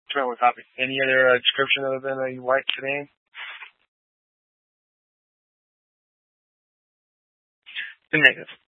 One copy. Any other description other than a white sedan? The negative.